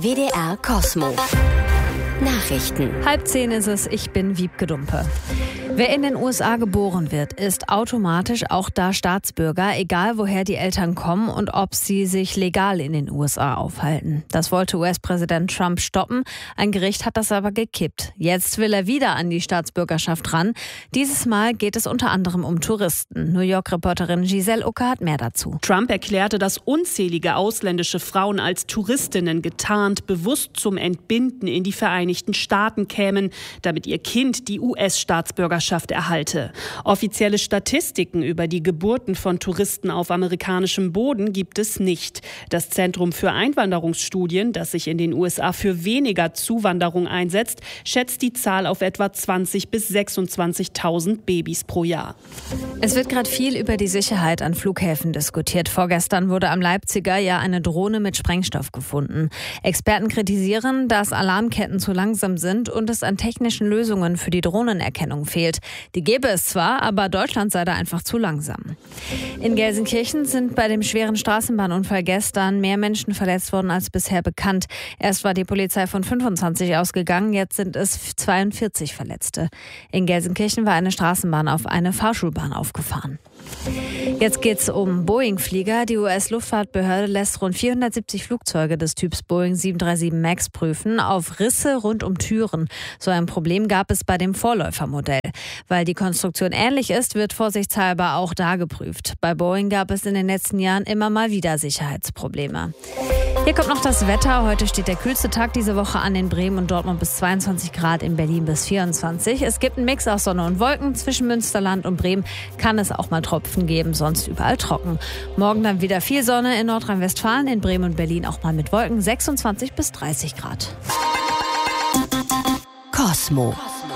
WDR Cosmo. Nachrichten. 9:30 ist es, ich bin Wiebke Dumpe. Wer in den USA geboren wird, ist automatisch auch da Staatsbürger, egal woher die Eltern kommen und ob sie sich legal in den USA aufhalten. Das wollte US-Präsident Trump stoppen. Ein Gericht hat das aber gekippt. Jetzt will er wieder an die Staatsbürgerschaft ran. Dieses Mal geht es unter anderem um Touristen. New York-Reporterin Giselle Ucker hat mehr dazu. Trump erklärte, dass unzählige ausländische Frauen als Touristinnen getarnt bewusst zum Entbinden in die Vereinigten Staaten kämen, damit ihr Kind die US-Staatsbürgerschaft erhalte. Offizielle Statistiken über die Geburten von Touristen auf amerikanischem Boden gibt es nicht. Das Zentrum für Einwanderungsstudien, das sich in den USA für weniger Zuwanderung einsetzt, schätzt die Zahl auf etwa 20.000 bis 26.000 Babys pro Jahr. Es wird gerade viel über die Sicherheit an Flughäfen diskutiert. Vorgestern wurde am Leipziger ja eine Drohne mit Sprengstoff gefunden. Experten kritisieren, dass Alarmketten zu langsam sind und es an technischen Lösungen für die Drohnenerkennung fehlt. Die gäbe es zwar, aber Deutschland sei da einfach zu langsam. In Gelsenkirchen sind bei dem schweren Straßenbahnunfall gestern mehr Menschen verletzt worden als bisher bekannt. Erst war die Polizei von 25 ausgegangen, jetzt sind es 42 Verletzte. In Gelsenkirchen war eine Straßenbahn auf eine Fahrschulbahn aufgefahren. Jetzt geht's um Boeing-Flieger. Die US-Luftfahrtbehörde lässt rund 470 Flugzeuge des Typs Boeing 737 MAX prüfen auf Risse rund um Türen. So ein Problem gab es bei dem Vorläufermodell. Weil die Konstruktion ähnlich ist, wird vorsichtshalber auch da geprüft. Bei Boeing gab es in den letzten Jahren immer mal wieder Sicherheitsprobleme. Hier kommt noch das Wetter. Heute steht der kühlste Tag diese Woche an in Bremen und Dortmund bis 22 Grad, in Berlin bis 24. Es gibt einen Mix aus Sonne und Wolken. Zwischen Münsterland und Bremen kann es auch mal Tropfen geben, sonst überall trocken. Morgen dann wieder viel Sonne in Nordrhein-Westfalen, in Bremen und Berlin auch mal mit Wolken, 26 bis 30 Grad. Cosmo.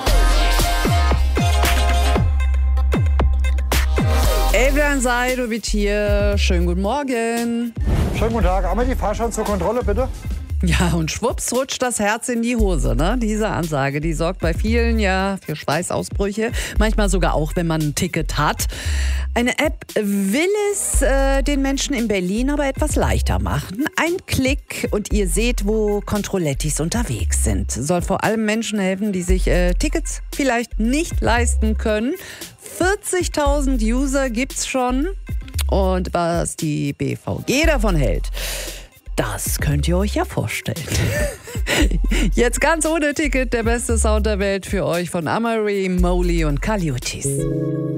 Evelyn Seidovic hier. Schönen guten Morgen. Schönen guten Tag. Einmal die Fahrschein zur Kontrolle, bitte. Ja, und schwupps rutscht das Herz in die Hose, ne? Diese Ansage, die sorgt bei vielen ja für Schweißausbrüche. Manchmal sogar auch, wenn man ein Ticket hat. Eine App will es den Menschen in Berlin aber etwas leichter machen. Ein Klick und ihr seht, wo Controlettis unterwegs sind. Soll vor allem Menschen helfen, die sich Tickets vielleicht nicht leisten können. 40.000 User gibt's schon. Und was die BVG davon hält, das könnt ihr euch ja vorstellen. Jetzt ganz ohne Ticket der beste Sound der Welt für euch von Amari, Moly und Kaliutis.